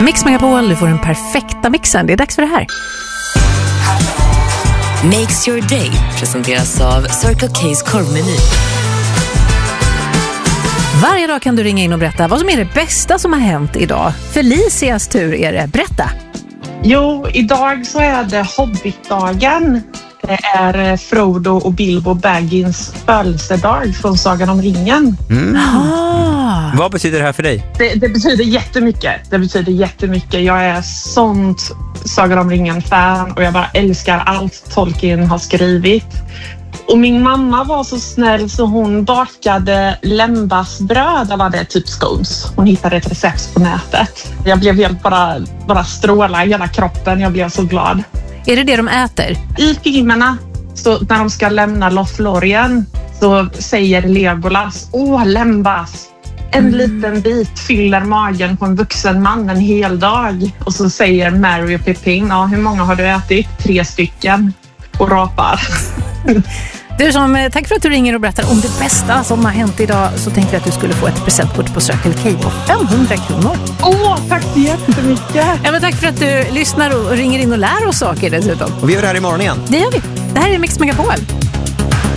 Mix Megapol, du får den perfekta mixen. Det är dags för det här. Makes your day presenteras av Circle K's korvmeny. Varje dag kan du ringa in och berätta vad som är det bästa som har hänt idag. Felicias tur är det. Berätta. Jo, idag så är det Hobbitdagen. Det är Frodo och Bilbo Baggins födelsedag från Sagan om ringen. Vad betyder det här för dig? Det betyder jättemycket. Jag är sånt Sagan om ringen-fan och jag bara älskar allt Tolkien har skrivit. Och min mamma var så snäll så hon bakade lämbasbröd, eller det är typ scones. Hon hittade ett recept på nätet. Jag blev helt bara stråla i hela kroppen. Jag blev så glad. Är det de äter? I filmerna, så när de ska lämna Lothlorien, så säger Legolas: åh, lämbas. En liten bit fyller magen på en vuxen man en hel dag. Och så säger Merry och Pippin: ja, hur många har du ätit? 3 stycken. Och rapar. Tack för att du ringer och berättar om det bästa som har hänt idag. Så tänkte jag att du skulle få ett presentkort på Circle K på 500 kronor. Tack så jättemycket. Ja, men tack för att du lyssnar och ringer in och lär oss saker dessutom. Och vi gör det här imorgon igen. Det gör vi. Det här är Mix Megapol.